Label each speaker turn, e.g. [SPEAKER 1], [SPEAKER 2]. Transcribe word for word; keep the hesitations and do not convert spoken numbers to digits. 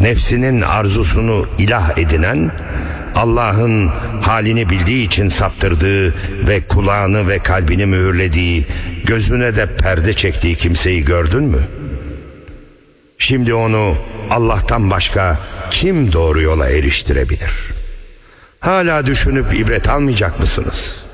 [SPEAKER 1] nefsinin arzusunu ilah edinen, Allah'ın halini bildiği için saptırdığı ve kulağını ve kalbini mühürlediği, gözüne de perde çektiği kimseyi gördün mü? Şimdi onu Allah'tan başka kim doğru yola eriştirebilir? Hala düşünüp ibret almayacak mısınız?